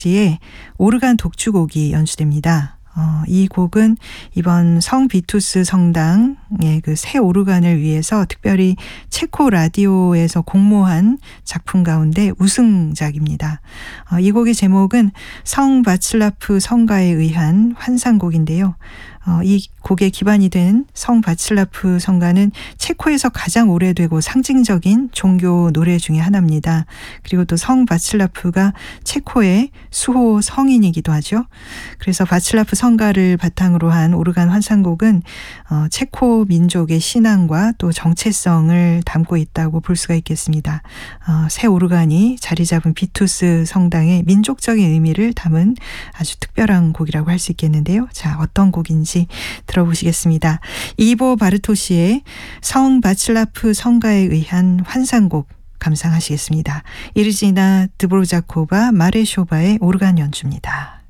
의 오르간 독주곡이 연주됩니다. 이 곡은 이번 성 비투스 성당의 그 새 오르간을 위해서 특별히 체코 라디오에서 공모한 작품 가운데 우승작입니다. 이 곡의 제목은 성 바칠라프 성가에 의한 환상곡인데요. 이 곡의 기반이 된 성 바칠라프 성가는 체코에서 가장 오래되고 상징적인 종교 노래 중에 하나입니다. 그리고 또 성 바칠라프가 체코의 수호 성인이기도 하죠. 그래서 바칠라프 성가를 바탕으로 한 오르간 환상곡은 체코 민족의 신앙과 또 정체성을 담고 있다고 볼 수가 있겠습니다. 새 오르간이 자리 잡은 비투스 성당의 민족적인 의미를 담은 아주 특별한 곡이라고 할 수 있겠는데요. 자, 어떤 곡인지 들어보시겠습니다. 이보 바르토시의 성 바칠라프 성가에 의한 환상곡 감상하시겠습니다. 이르지나 드보르자코바 마레쇼바의 오르간 연주입니다.